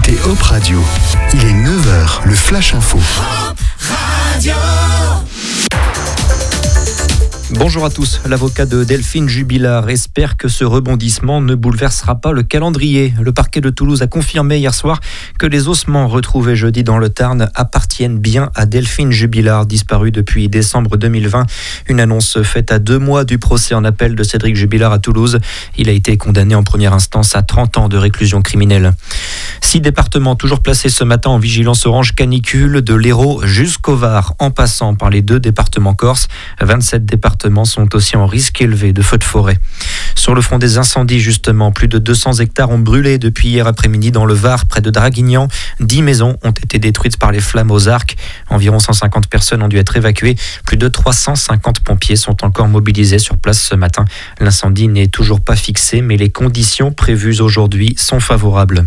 écoutez Hop Radio. Il est 9h, le Flash Info. Hop Radio. Bonjour à tous. L'avocat de Delphine Jubilard espère que ce rebondissement ne bouleversera pas le calendrier. Le parquet de Toulouse a confirmé hier soir que les ossements retrouvés jeudi dans le Tarn appartiennent bien à Delphine Jubilard, disparue depuis décembre 2020. Une annonce faite à 2 mois du procès en appel de Cédric Jubilard à Toulouse. Il a été condamné en première instance à 30 ans de réclusion criminelle. 6 départements toujours placés ce matin en vigilance orange canicule, de l'Hérault jusqu'au Var, en passant par les 2 départements corses. 27 départements sont aussi en risque élevé de feux de forêt. Sur le front des incendies, justement, plus de 200 hectares ont brûlé depuis hier après-midi dans le Var, près de Draguignan. 10 maisons ont été détruites par les flammes aux arcs. Environ 150 personnes ont dû être évacuées. Plus de 350 pompiers sont encore mobilisés sur place ce matin. L'incendie n'est toujours pas fixé, mais les conditions prévues aujourd'hui sont favorables.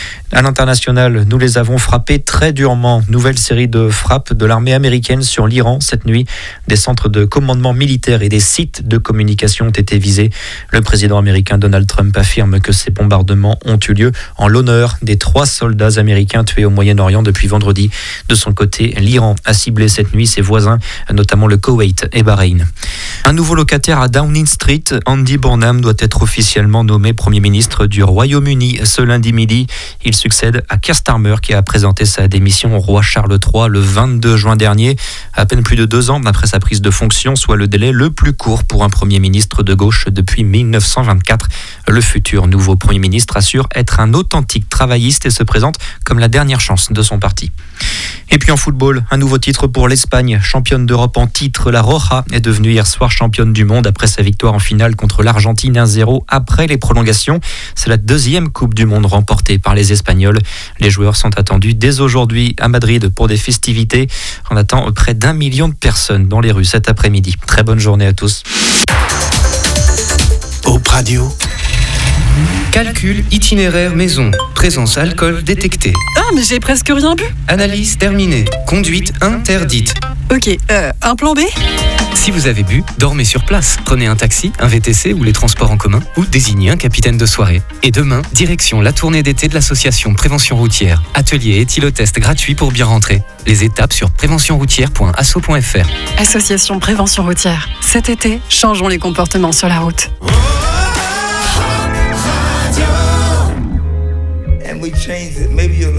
À l'international, nous les avons frappés très durement. Nouvelle série de frappes de l'armée américaine sur l'Iran cette nuit. Des centres de commandement militaire et des sites de communication ont été visés. Le président américain Donald Trump affirme que ces bombardements ont eu lieu en l'honneur des 3 soldats américains tués au Moyen-Orient depuis vendredi. De son côté, l'Iran a ciblé cette nuit ses voisins, notamment le Koweït et Bahreïn. Un nouveau locataire à Downing Street, Andy Burnham, doit être officiellement nommé Premier ministre du Royaume-Uni ce lundi midi. Il succède à Keir Starmer qui a présenté sa démission au roi Charles III le 22 juin dernier, à peine plus de 2 ans après sa prise de fonction, soit le délai le plus court pour un Premier ministre de gauche depuis 1924. Le futur nouveau Premier ministre assure être un authentique travailliste et se présente comme la dernière chance de son parti. Et puis en football, un nouveau titre pour l'Espagne. Championne d'Europe en titre, la Roja est devenue hier soir championne du monde après sa victoire en finale contre l'Argentine 1-0 après les prolongations. C'est la 2e Coupe du Monde remportée par les Espagnols. Les joueurs sont attendus dès aujourd'hui à Madrid pour des festivités. On attend près d'1 million de personnes dans les rues cet après-midi. Très bonne journée à tous. Hop Radio. Calcul itinéraire maison. Présence alcool détectée. Ah, mais j'ai presque rien bu. Analyse terminée. Conduite interdite. Ok, un plan B ? Si vous avez bu, dormez sur place. Prenez un taxi, un VTC ou les transports en commun ou désignez un capitaine de soirée. Et demain, direction la tournée d'été de l'association Prévention Routière. Atelier éthylotest gratuit pour bien rentrer. Les étapes sur préventionroutière.asso.fr. Association Prévention Routière. Cet été, changeons les comportements sur la route. And we changed it. Maybe you'll